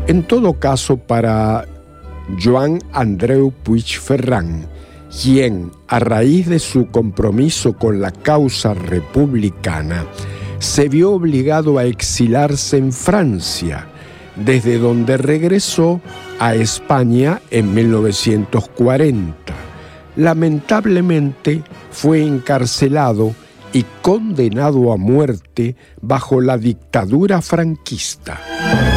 En todo caso, para Joan Andreu Puigferrán, quien, a raíz de su compromiso con la causa republicana, se vio obligado a exilarse en Francia, desde donde regresó a España en 1940. Lamentablemente, fue encarcelado y condenado a muerte bajo la dictadura franquista.